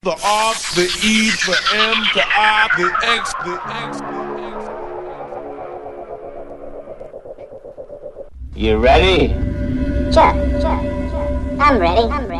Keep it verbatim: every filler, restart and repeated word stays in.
The R, the E, the M, the I, the X, the X, the X. You ready? Sure, sure, sure. I'm ready. I'm ready.